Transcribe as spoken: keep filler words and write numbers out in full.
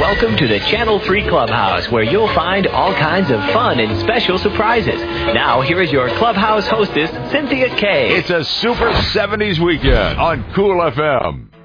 Welcome to the Channel three Clubhouse, where you'll find all kinds of fun and special surprises. Now, here is your Clubhouse hostess, Cynthia Kay. It's a Super seventies weekend on Cool F M.